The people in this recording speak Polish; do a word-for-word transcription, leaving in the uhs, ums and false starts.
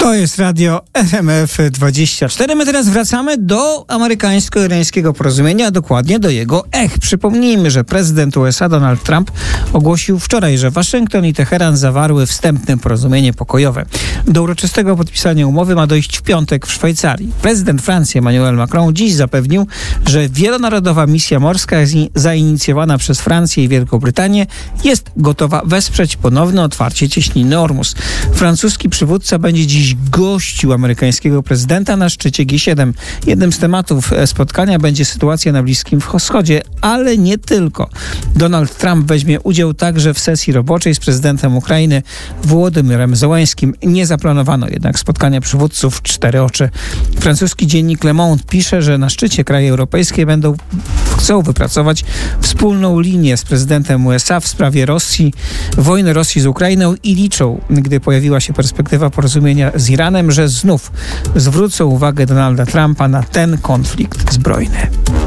To jest radio R M F dwadzieścia cztery. My teraz wracamy do amerykańsko-irańskiego porozumienia, a dokładnie do jego ech. Przypomnijmy, że prezydent U S A Donald Trump ogłosił wczoraj, że Waszyngton i Teheran zawarły wstępne porozumienie pokojowe. Do uroczystego podpisania umowy ma dojść w piątek w Szwajcarii. Prezydent Francji Emmanuel Macron dziś zapewnił, że wielonarodowa misja morska zainicjowana przez Francję i Wielką Brytanię jest gotowa wesprzeć ponowne otwarcie cieśniny Ormus. Francuski przywódca będzie dziś gościł amerykańskiego prezydenta na szczycie G siedem. Jednym z tematów spotkania będzie sytuacja na Bliskim Wschodzie, ale nie tylko. Donald Trump weźmie udział także w sesji roboczej z prezydentem Ukrainy Wołodymyrem Zełenskim. Nie zaplanowano jednak spotkania przywódców w cztery oczy. Francuski dziennik Le Monde pisze, że na szczycie kraje europejskie będą chcą wypracować wspólną linię z prezydentem U S A w sprawie Rosji, wojny Rosji z Ukrainą i liczą, gdy pojawiła się perspektywa porozumienia z Iranem, że znów zwrócą uwagę Donalda Trumpa na ten konflikt zbrojny.